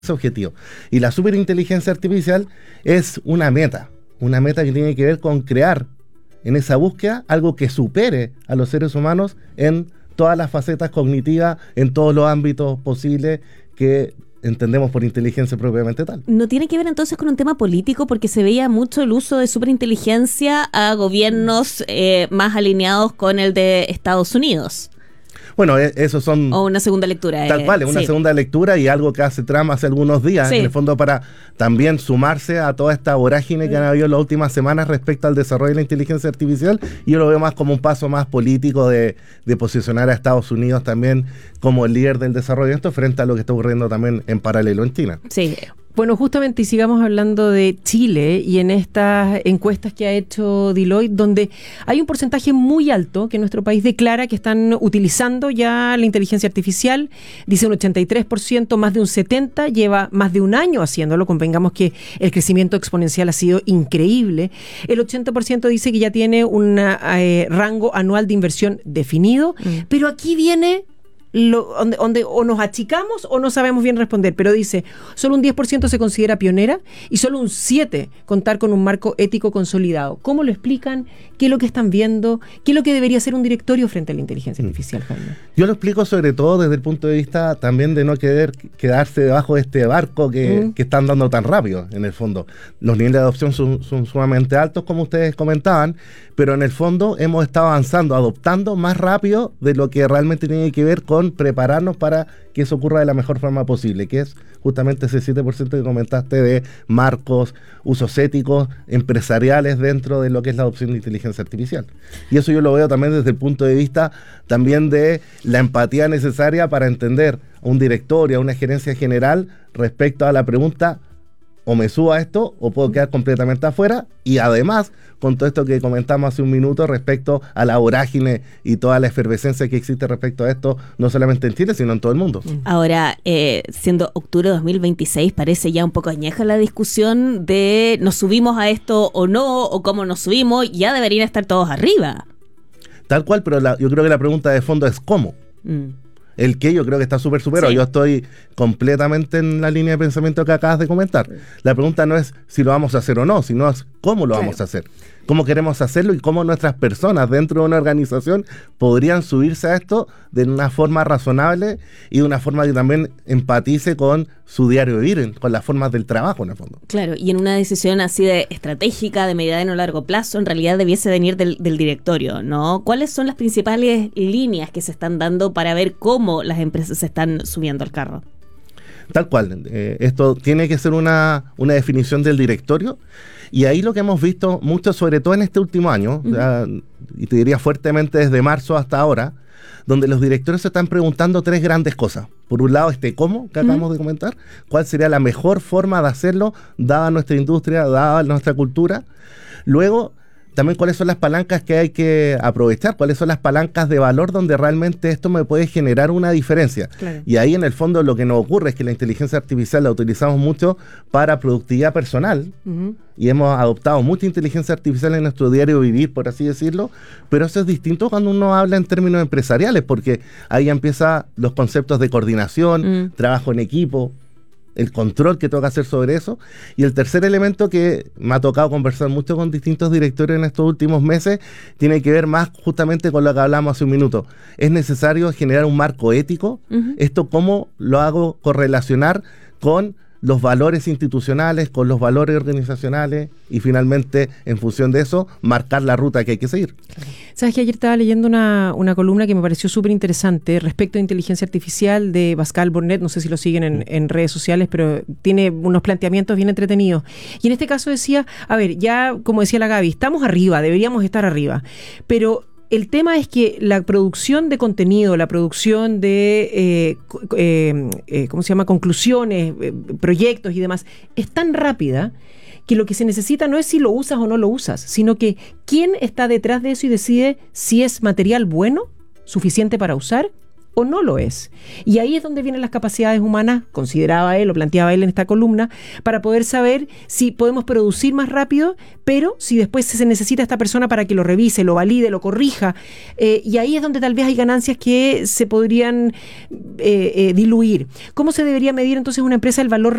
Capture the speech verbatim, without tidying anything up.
objetivo. Y la superinteligencia artificial es una meta, una meta que tiene que ver con crear en esa búsqueda algo que supere a los seres humanos en todas las facetas cognitivas, en todos los ámbitos posibles que entendemos por inteligencia propiamente tal. ¿No tiene que ver entonces con un tema político? Porque se veía mucho el uso de superinteligencia a gobiernos eh, más alineados con el de Estados Unidos. Bueno, esos son... O una segunda lectura. Tal eh, cual, es una sí. segunda lectura y algo que hace Trump hace algunos días, sí. En el fondo para también sumarse a toda esta vorágine que han habido en las últimas semanas respecto al desarrollo de la inteligencia artificial. Y yo lo veo más como un paso más político de, de posicionar a Estados Unidos también como el líder del desarrollo de esto frente a lo que está ocurriendo también en paralelo en China. Sí. Bueno, justamente, y sigamos hablando de Chile y en estas encuestas que ha hecho Deloitte, donde hay un porcentaje muy alto que nuestro país declara que están utilizando ya la inteligencia artificial. Dice un ochenta y tres por ciento, más de un setenta por ciento, lleva más de un año haciéndolo. Convengamos que el crecimiento exponencial ha sido increíble. El ochenta por ciento dice que ya tiene un eh, rango anual de inversión definido, mm. pero aquí viene... Lo, donde, donde o nos achicamos o no sabemos bien responder, pero dice, solo un diez por ciento se considera pionera y solo un siete por ciento contar con un marco ético consolidado. ¿Cómo lo explican? ¿Qué es lo que están viendo? ¿Qué es lo que debería ser un directorio frente a la inteligencia artificial, Jaime? Yo lo explico sobre todo desde el punto de vista también de no querer quedarse debajo de este barco que, mm. que están dando tan rápido, en el fondo. Los niveles de adopción son, son sumamente altos, como ustedes comentaban, pero en el fondo hemos estado avanzando, adoptando más rápido de lo que realmente tiene que ver con prepararnos para que eso ocurra de la mejor forma posible, que es justamente ese siete por ciento que comentaste de marcos, usos éticos, empresariales dentro de lo que es la adopción de inteligencia artificial. Y eso yo lo veo también desde el punto de vista también de la empatía necesaria para entender a un directorio, a una gerencia general respecto a la pregunta: o me subo a esto o puedo quedar completamente afuera. Y además, con todo esto que comentamos hace un minuto respecto a la vorágine y toda la efervescencia que existe respecto a esto, no solamente en Chile, sino en todo el mundo. Ahora, eh, siendo octubre de dos mil veintiséis, parece ya un poco añeja la discusión de nos subimos a esto o no, o cómo nos subimos. Ya deberían estar todos arriba. Tal cual, pero la, yo creo que la pregunta de fondo es ¿cómo? Mm. El que yo creo que está súper superado. Sí. Yo estoy completamente en la línea de pensamiento que acabas de comentar. La pregunta no es si lo vamos a hacer o no, sino es cómo lo claro. vamos a hacer. Cómo queremos hacerlo y cómo nuestras personas dentro de una organización podrían subirse a esto de una forma razonable y de una forma que también empatice con su diario vivir, con las formas del trabajo en el fondo. Claro, y en una decisión así de estratégica, de mediano o largo plazo, en realidad debiese venir del, del directorio, ¿no? ¿Cuáles son las principales líneas que se están dando para ver cómo las empresas se están subiendo al carro? Tal cual, eh, esto tiene que ser una, una definición del directorio. Y ahí lo que hemos visto mucho, sobre todo en este último año, uh-huh. ya, y te diría fuertemente desde marzo hasta ahora, donde los directores se están preguntando tres grandes cosas. Por un lado, este cómo, que acabamos uh-huh. de comentar, cuál sería la mejor forma de hacerlo, dada nuestra industria, dada nuestra cultura. Luego, también cuáles son las palancas que hay que aprovechar, cuáles son las palancas de valor donde realmente esto me puede generar una diferencia. Claro. Y ahí en el fondo lo que nos ocurre es que la inteligencia artificial la utilizamos mucho para productividad personal uh-huh. y hemos adoptado mucha inteligencia artificial en nuestro diario vivir, por así decirlo, pero eso es distinto cuando uno habla en términos empresariales, porque ahí empiezan los conceptos de coordinación, uh-huh. trabajo en equipo, el control que tengo que hacer sobre eso. Y el tercer elemento que me ha tocado conversar mucho con distintos directores en estos últimos meses tiene que ver más justamente con lo que hablamos hace un minuto. Es necesario generar un marco ético. Uh-huh. Esto cómo lo hago correlacionar con los valores institucionales, con los valores organizacionales y finalmente, en función de eso, marcar la ruta que hay que seguir. Sabes que ayer estaba leyendo una, una columna que me pareció súper interesante respecto a inteligencia artificial de Pascal Bornet, no sé si lo siguen en, en redes sociales, pero tiene unos planteamientos bien entretenidos. Y en este caso decía, a ver, ya como decía la Gaby, estamos arriba, deberíamos estar arriba, pero el tema es que la producción de contenido, la producción de, eh, eh, eh, ¿cómo se llama?, conclusiones, eh, proyectos y demás, es tan rápida que lo que se necesita no es si lo usas o no lo usas, sino que quién está detrás de eso y decide si es material bueno, suficiente para usar, o no lo es. Y ahí es donde vienen las capacidades humanas, consideraba él, lo planteaba él en esta columna, para poder saber si podemos producir más rápido, pero si después se necesita esta persona para que lo revise, lo valide, lo corrija. Eh, y ahí es donde tal vez hay ganancias que se podrían eh, eh, diluir. ¿Cómo se debería medir entonces una empresa el valor